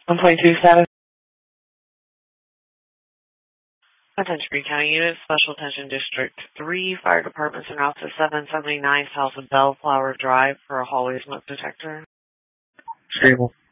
1.2 status. Attention Green County Units, Special Attention District 3, Fire Departments and route to 779 south of Bellflower Drive for a hallway smoke detector. Stable.